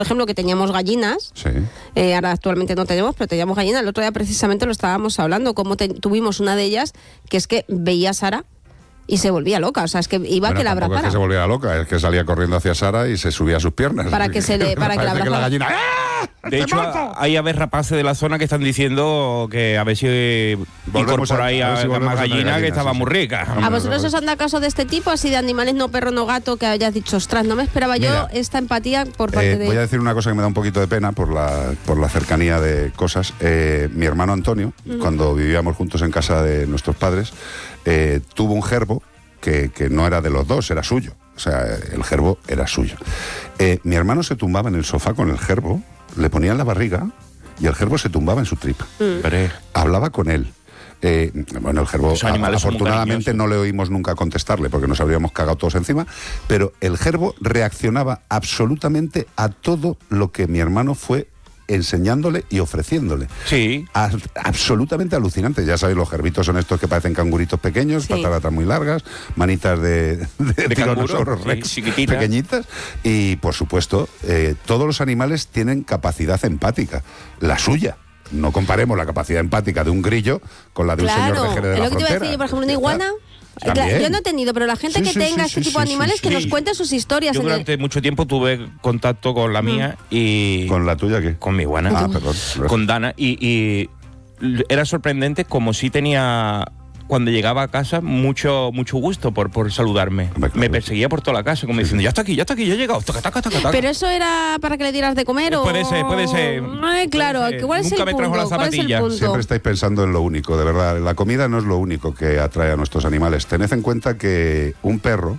por ejemplo, que teníamos gallinas, ahora actualmente no tenemos, pero teníamos gallinas. El otro día precisamente lo estábamos hablando, como tuvimos una de ellas, que es que veía a Sara y se volvía loca, o sea, es que iba que la abrazara. Es que se volvía loca, es que salía corriendo hacia Sara y se subía a sus piernas. Para que la abrazara. Que la gallina, de hecho, hay aves rapaces de la zona que están diciendo que a ver si incorporáis a más gallina, que estaba muy rica. ¿A vosotros os han dado caso de este tipo, así de animales no perro, no gato, que hayas dicho, ostras, no me esperaba yo esta empatía por parte de... Voy a decir una cosa que me da un poquito de pena por la cercanía de cosas. Mi hermano Antonio, cuando vivíamos juntos en casa de nuestros padres, tuvo un gerbo que no era de los dos, era suyo. O sea, el gerbo era suyo. Mi hermano se tumbaba en el sofá con el gerbo, le ponía en la barriga y el gerbo se tumbaba en su tripa. Hablaba con él. Bueno, el gerbo afortunadamente no le oímos nunca contestarle porque nos habríamos cagado todos encima, pero el gerbo reaccionaba absolutamente a todo lo que mi hermano fue enseñándole y ofreciéndole. Sí. Absolutamente alucinante. Ya sabéis, los gerbitos son estos que parecen canguritos pequeños, patas muy largas, manitas de tiranosaurus rex pequeñitas. Y, por supuesto, todos los animales tienen capacidad empática. La suya. No comparemos la capacidad empática de un grillo con la de un señor de Jerez de la Frontera. Lo que te iba a decir yo, por ejemplo, una iguana... Yo no he tenido, pero la gente que tenga este tipo de animales, que nos cuente sus historias. Yo durante mucho tiempo tuve contacto con la mía y... ¿Con la tuya qué? Con mi iguana. Perdón. Con Dana. Y era sorprendente como si tenía... Cuando llegaba a casa, mucho gusto por saludarme. Me perseguía por toda la casa, como diciendo, ya está aquí, ya he llegado. ¿Pero eso era para que le dieras de comer o...? Puede ser. Claro, ¿cuál es el punto? Nunca me trajo la zapatilla. Siempre estáis pensando en lo único, de verdad. La comida no es lo único que atrae a nuestros animales. Tened en cuenta que un perro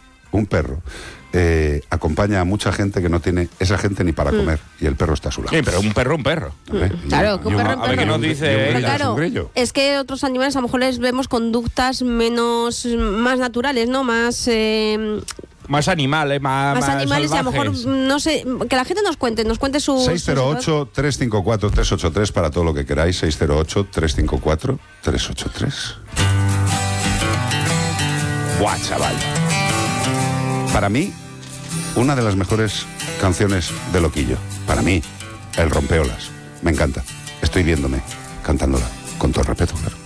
acompaña a mucha gente que no tiene esa gente ni para comer, y el perro está a su lado. Sí, pero un perro. Claro, que un perro. A ver qué nos dice. Claro, es que otros animales a lo mejor les vemos conductas más naturales, ¿no? Más animales, más animales, y a lo mejor, no sé, que la gente nos cuente su... 608-354-383 para todo lo que queráis, 608-354-383. Buah, chaval. Para mí, una de las mejores canciones de Loquillo. Para mí, El Rompeolas. Me encanta. Estoy viéndome cantándola. Con todo respeto, claro.